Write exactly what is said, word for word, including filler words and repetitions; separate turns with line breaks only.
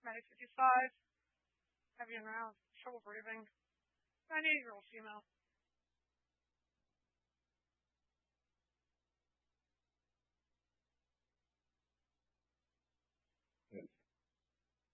height fifty-five, heavy in the mouth, trouble breathing. ninety-eight year old female.